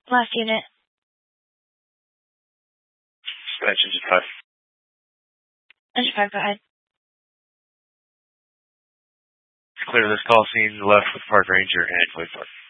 Last unit. Engine 5. Engine 5, go ahead. Clear this call scene left with Park Ranger and Wayfark.